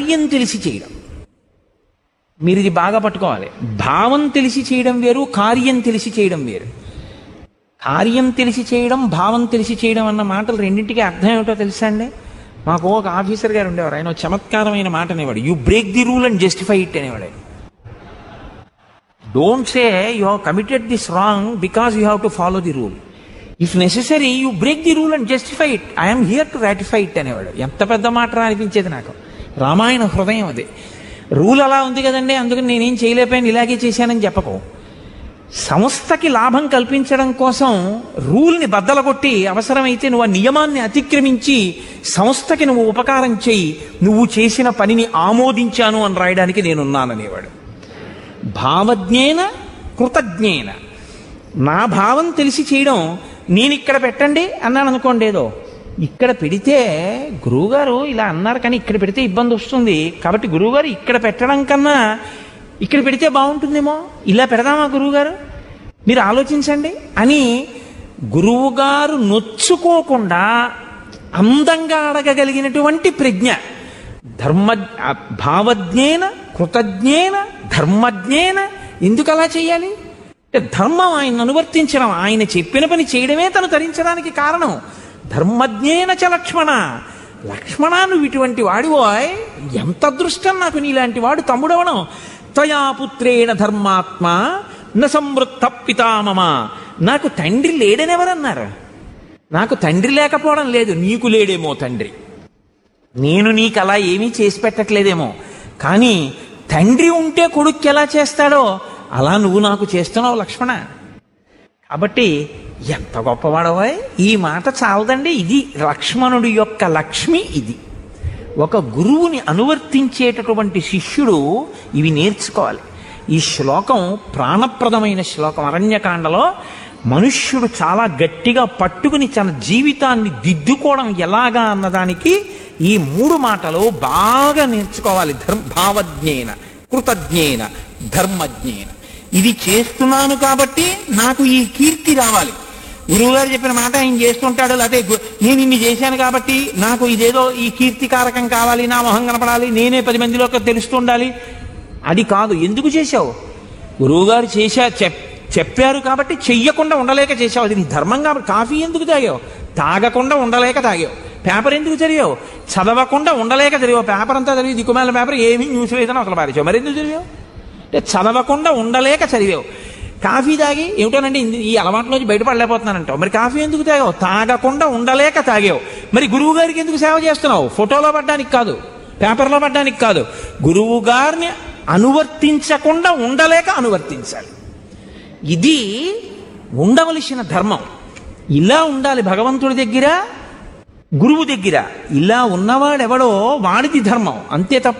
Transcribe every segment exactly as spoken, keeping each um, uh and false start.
కార్యం తెలిసి చేయడం. మీరు ఇది బాగా పట్టుకోవాలి. భావం తెలిసి చేయడం వేరు, కార్యం తెలిసి చేయడం వేరు. కార్యం తెలిసి చేయడం, భావం తెలిసి చేయడం అన్న మాటలు రెండింటికి అర్థం ఏమిటో తెలుసా అండి? మాకు ఒక ఆఫీసర్ గారు ఉండేవారు, ఆయన చమత్కారమైన మాట అనేవాడు, you break the rule and justify it అనేవాడు. Don't say you have committed this wrong because you have to follow the rule. If necessary you break the rule and justify it, I'm here to ratify it అనేవాడు. ఎంత పెద్ద మాట అనిపించేది నాకు. రామాయణ హృదయం అది. Rule అలా ఉంది కదండి, అందుకని నేనేం చేయలేకపోయాను, ఇలాగే చేశానని చెప్పకు. సంస్థకి లాభం కల్పించడం కోసం రూల్ని బద్దలగొట్టి అవసరమైతే నువ్వు ఆ నియమాన్ని అతిక్రమించి సంస్థకి నువ్వు ఉపకారం చేయి, నువ్వు చేసిన పనిని ఆమోదించాను అని రాయడానికి నేనున్నాననేవాడు. భావజ్ఞేన కృతజ్ఞేన. నా భావం తెలిసి చేయడం, నేను ఇక్కడ పెట్టండి అన్నాను అనుకోండి, ఏదో ఇక్కడ పెడితే గురువుగారు ఇలా అన్నారు కానీ ఇక్కడ పెడితే ఇబ్బంది వస్తుంది, కాబట్టి గురువుగారు ఇక్కడ పెట్టడం కన్నా ఇక్కడ పెడితే బాగుంటుందేమో, ఇలా పెడదామా గురువుగారు, మీరు ఆలోచించండి అని గురువుగారు నొచ్చుకోకుండా అందంగా అడగగలిగినటువంటి ప్రజ్ఞ. ధర్మ భావజ్ఞేన కృతజ్ఞేన ధర్మజ్ఞేన. ఎందుకు అలా చేయాలి అంటే ధర్మం ఆయన అనువర్తించడం, ఆయన చెప్పిన పని చేయడమే తను తరించడానికి కారణం. ధర్మజ్ఞేన చ లక్ష్మణ. లక్ష్మణ నువ్వు ఇటువంటి వాడివోయ్, ఎంత అదృష్టం నాకు నీలాంటి వాడు తమ్ముడవడం. త్వయా పుత్రేణ ధర్మాత్మ న సంవృత్త పితామమ. నాకు తండ్రి లేడనెవరన్నారు? నాకు తండ్రి లేకపోవడం లేదు, నీకు లేడేమో తండ్రి. నేను నీకు అలా ఏమీ చేసి పెట్టట్లేదేమో, కానీ తండ్రి ఉంటే కొడుక్కి ఎలా చేస్తాడో అలా నువ్వు నాకు చేస్తున్నావు లక్ష్మణ. కాబట్టి ఎంత గొప్పవాడవా. ఈ మాట చాలదండి. ఇది లక్ష్మణుడి యొక్క లక్ష్మి. ఇది ఒక గురువుని అనువర్తించేటటువంటి శిష్యుడు ఇవి నేర్చుకోవాలి. ఈ శ్లోకం ప్రాణప్రదమైన శ్లోకం. అరణ్యకాండలో మనుష్యుడు చాలా గట్టిగా పట్టుకుని తన జీవితాన్ని దిద్దుకోవడం ఎలాగా అన్నదానికి ఈ మూడు మాటలు బాగా నేర్చుకోవాలి. ధర్మ భావజ్ఞేన కృతజ్ఞేన ధర్మజ్ఞేన. ఇది చేస్తున్నాను కాబట్టి నాకు ఈ కీర్తి రావాలి. గురువుగారు చెప్పిన మాట ఆయన చేస్తుంటాడు, లేకపోతే నేను ఇన్ని చేశాను కాబట్టి నాకు ఇదేదో ఈ కీర్తికారకం కావాలి, నా మొహం కనపడాలి, నేనే పది మందిలోకి తెలుస్తుండాలి. అది కాదు. ఎందుకు చేశావు? గురువుగారు చేశా చెప్ చెప్పారు కాబట్టి చెయ్యకుండా ఉండలేక చేసావు. అది నీ ధర్మం కాబట్టి. కాఫీ ఎందుకు తాగావు? తాగకుండా ఉండలేక తాగావు. పేపర్ ఎందుకు చదివావు? చదవకుండా ఉండలేక చదివావు. పేపర్ అంతా చదివి దిక్కుమాల పేపర్ ఏమీ న్యూస్ లేదని అసలు పారేసావు. మరి ఎందుకు చదివావు? అంటే చదవకుండా ఉండలేక చదివావు. కాఫీ తాగి ఏమిటోనండి ఈ అలవాట్లోంచి బయటపడలేకపోతున్నానంటావు. మరి కాఫీ ఎందుకు తాగావు? తాగకుండా ఉండలేక తాగావు. మరి గురువు గారికి ఎందుకు సేవ చేస్తున్నావు? ఫోటోలో పడ్డానికి కాదు, పేపర్లో పడ్డానికి కాదు. గురువు గారిని అనువర్తించకుండా ఉండలేక అనువర్తించాలి. ఇది ఉండవలసిన ధర్మం. ఇలా ఉండాలి భగవంతుడి దగ్గర, గురువు దగ్గర. ఇలా ఉన్నవాడెవడో వాడిది ధర్మం, అంతే తప్ప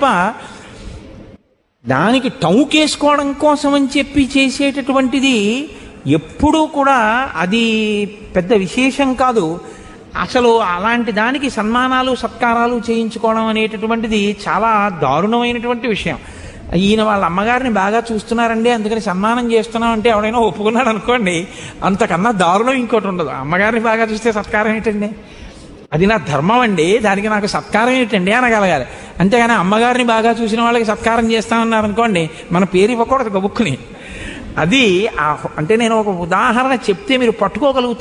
దానికి టౌకేసుకోవడం కోసం అని చెప్పి చేసేటటువంటిది ఎప్పుడూ కూడా అది పెద్ద విశేషం కాదు. అసలు అలాంటి దానికి సన్మానాలు సత్కారాలు చేయించుకోవడం అనేటటువంటిది చాలా దారుణమైనటువంటి విషయం. ఈయన వాళ్ళ అమ్మగారిని బాగా చూస్తున్నారండి అందుకని సన్మానం చేస్తున్నాం అంటే ఎవడైనా ఒప్పుకున్నాడు అనుకోండి, అంతకన్నా దారుణం ఇంకోటి ఉండదు. అమ్మగారిని బాగా చూస్తే సత్కారం ఏంటండి? అది నా ధర్మం అండి, దానికి నాకు సత్కారం ఏంటండి అనగలగాలి. అంతేగాని అమ్మగారిని బాగా చూసిన వాళ్ళకి సత్కారం చేస్తామన్నారు అనుకోండి, మన పేరు ఇవ్వకూడదు గబుక్కుని. అది అంటే నేను ఒక ఉదాహరణ చెప్తే మీరు పట్టుకోగలుగుతారు.